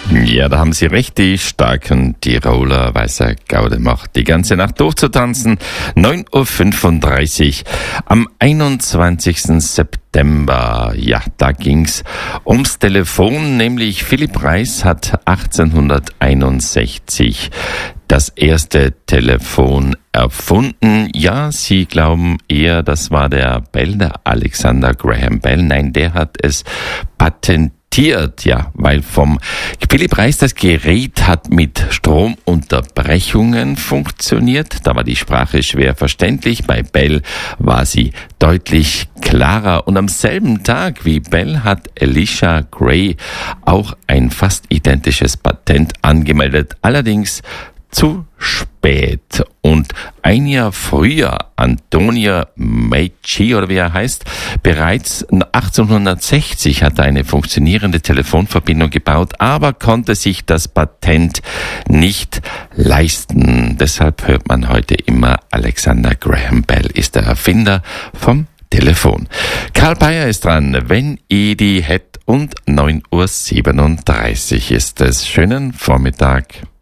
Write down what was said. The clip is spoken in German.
Ja, da haben Sie recht, die starken Tiroler Weißer Gaude macht die ganze Nacht durchzutanzen. 9:35 Uhr am 21. September. Ja, da ging's ums Telefon, nämlich Philipp Reis hat 1861 das erste Telefon erfunden. Ja, Sie glauben eher, das war der Bell, der Alexander Graham Bell. Nein, der hat es patentiert. Ja, weil vom Philipp Reis das Gerät hat mit Stromunterbrechungen funktioniert. Da war die Sprache schwer verständlich. Bei Bell war sie deutlich klarer. Und am selben Tag wie Bell hat Elisha Gray auch ein fast identisches Patent angemeldet. Allerdings zu spät. Und ein Jahr früher, Antonio Meucci, oder wie er heißt, bereits 1860 hat er eine funktionierende Telefonverbindung gebaut, aber konnte sich das Patent nicht leisten. Deshalb hört man heute immer, Alexander Graham Bell ist der Erfinder vom Telefon. Karl Bayer ist dran, wenn ihr die hätt, und 9:37 Uhr ist es. Schönen Vormittag.